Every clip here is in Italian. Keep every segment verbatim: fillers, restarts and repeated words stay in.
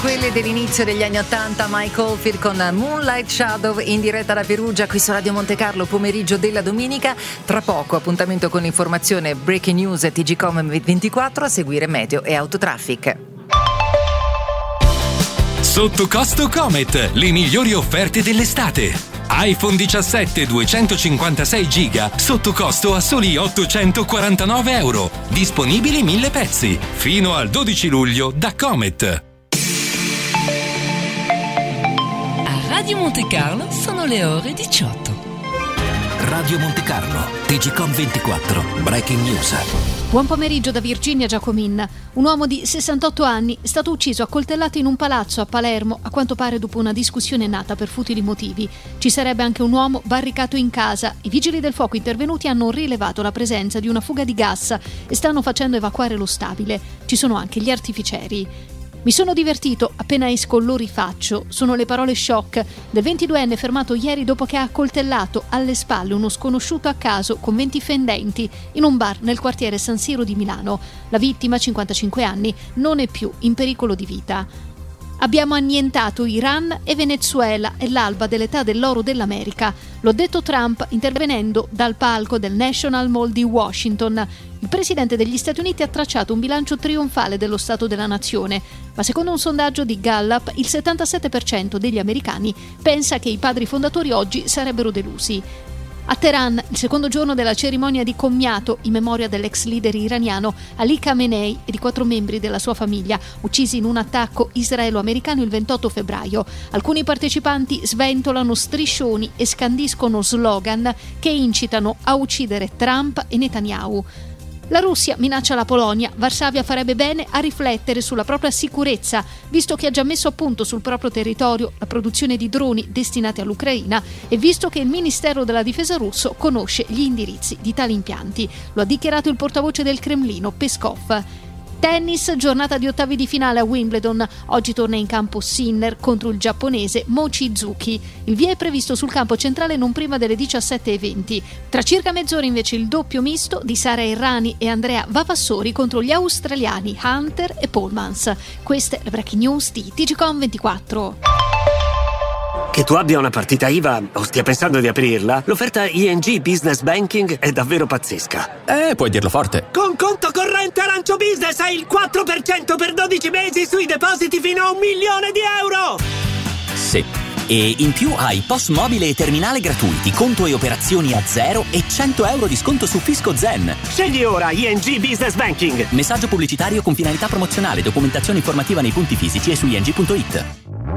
Quelle dell'inizio degli anni ottanta, Mike Oldfield con Moonlight Shadow in diretta da Perugia, qui su Radio Monte Carlo, pomeriggio della domenica. Tra poco appuntamento con l'informazione Breaking News e T G Com ventiquattro, a seguire Meteo e Autotraffic. Sotto costo Comet, le migliori offerte dell'estate. iPhone diciassette duecentocinquantasei giga sotto costo a soli ottocentoquarantanove euro. Disponibili mille pezzi. Fino al dodici luglio da Comet. Radio Monte Carlo sono le ore diciotto. Radio Monte Carlo, T G Com ventiquattro, Breaking News. Buon pomeriggio da Virginia Giacomin. Un uomo di sessantotto anni è stato ucciso a coltellate in un palazzo a Palermo, a quanto pare dopo una discussione nata per futili motivi. Ci sarebbe anche un uomo barricato in casa. I vigili del fuoco intervenuti hanno rilevato la presenza di una fuga di gas e stanno facendo evacuare lo stabile. Ci sono anche gli artificieri. Mi sono divertito, appena esco lo rifaccio. Sono le parole shock del ventiduenne fermato ieri dopo che ha accoltellato alle spalle uno sconosciuto a caso con venti fendenti in un bar nel quartiere San Siro di Milano. La vittima, cinquantacinque anni, non è più in pericolo di vita. Abbiamo annientato Iran e Venezuela, è l'alba dell'età dell'oro dell'America. L'ha detto Trump intervenendo dal palco del National Mall di Washington. Il presidente degli Stati Uniti ha tracciato un bilancio trionfale dello Stato della Nazione, ma secondo un sondaggio di Gallup il settantasette per cento degli americani pensa che i padri fondatori oggi sarebbero delusi. A Teheran, il secondo giorno della cerimonia di commiato in memoria dell'ex leader iraniano Ali Khamenei e di quattro membri della sua famiglia, uccisi in un attacco israelo-americano il ventotto febbraio. Alcuni partecipanti sventolano striscioni e scandiscono slogan che incitano a uccidere Trump e Netanyahu. La Russia minaccia la Polonia. Varsavia farebbe bene a riflettere sulla propria sicurezza, visto che ha già messo a punto sul proprio territorio la produzione di droni destinati all'Ucraina e visto che il Ministero della Difesa russo conosce gli indirizzi di tali impianti. Lo ha dichiarato il portavoce del Cremlino, Peskov. Tennis, giornata di ottavi di finale a Wimbledon. Oggi torna in campo Sinner contro il giapponese Mochizuki. Il via è previsto sul campo centrale non prima delle diciassette e venti. Tra circa mezz'ora invece il doppio misto di Sara Errani e Andrea Vavassori contro gli australiani Hunter e Polmans. Queste le breaking news di T G Com ventiquattro. Che tu abbia una partita I V A o stia pensando di aprirla, l'offerta I N G Business Banking è davvero pazzesca. Eh, puoi dirlo forte. Con conto corrente Arancio Business hai il quattro per cento per dodici mesi sui depositi fino a un milione di euro! Sì. E in più hai P O S mobile e terminale gratuiti, conto e operazioni a zero e cento euro di sconto su Fisco Zen. Scegli ora I N G Business Banking. Messaggio pubblicitario con finalità promozionale, documentazione informativa nei punti fisici e su i n g punto i t.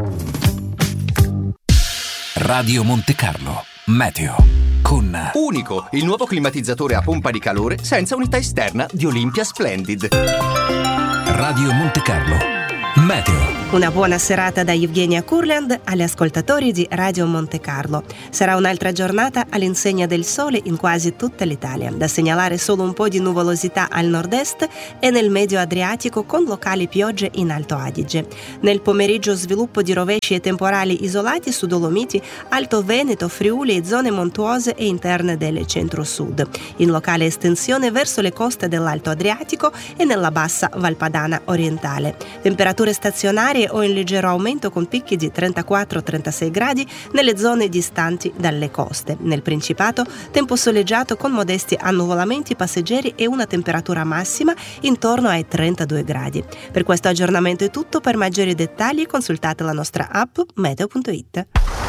Radio Monte Carlo, Meteo, con Unico, il nuovo climatizzatore a pompa di calore senza unità esterna di Olympia Splendid. Radio Monte Carlo, Meteo. Una buona serata da Evgenia Kurland agli ascoltatori di Radio Monte Carlo. Sarà un'altra giornata all'insegna del sole in quasi tutta l'Italia. Da segnalare solo un po' di nuvolosità al nord-est e nel medio Adriatico con locali piogge in Alto Adige. Nel pomeriggio sviluppo di rovesci e temporali isolati su Dolomiti, Alto Veneto, Friuli e zone montuose e interne del centro-sud. In locale estensione verso le coste dell'Alto Adriatico e nella bassa Valpadana orientale. Temperature stazionarie o in leggero aumento con picchi di trentaquattro trentasei gradi nelle zone distanti dalle coste. Nel Principato, tempo soleggiato con modesti annuvolamenti passeggeri e una temperatura massima intorno ai trentadue gradi. Per questo aggiornamento è tutto. Per maggiori dettagli consultate la nostra app meteo punto i t.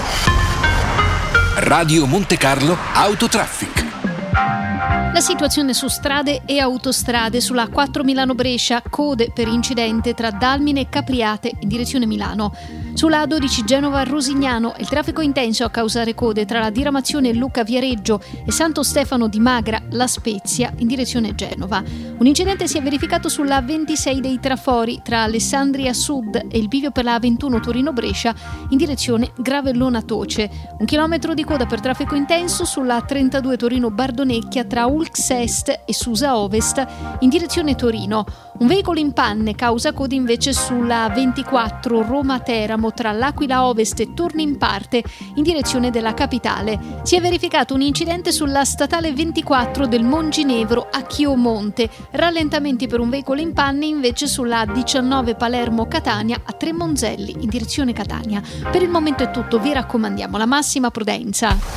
Radio Monte Carlo Autotraffic. La situazione su strade e autostrade: sulla quattro Milano-Brescia, code per incidente tra Dalmine e Capriate in direzione Milano. Sulla A dodici Genova-Rosignano il traffico intenso a causare code tra la diramazione Lucca-Viareggio e Santo Stefano di Magra, La Spezia in direzione Genova. Un incidente si è verificato sulla A ventisei dei Trafori tra Alessandria Sud e il bivio per la A ventuno Torino-Brescia in direzione Gravellona-Toce. Un chilometro di coda per traffico intenso sulla A trentadue Torino-Bardonecchia tra Ulx Est e Susa Ovest in direzione Torino. Un veicolo in panne causa code invece sulla A ventiquattro Roma-Teramo Palermo tra l'Aquila Ovest e Turnimparte in direzione della capitale. Si è verificato un incidente sulla statale ventiquattro del Monginevro a Chiomonte. Rallentamenti per un veicolo in panne invece sulla A diciannove Palermo-Catania a Tremonzelli in direzione Catania. Per il momento è tutto, vi raccomandiamo la massima prudenza.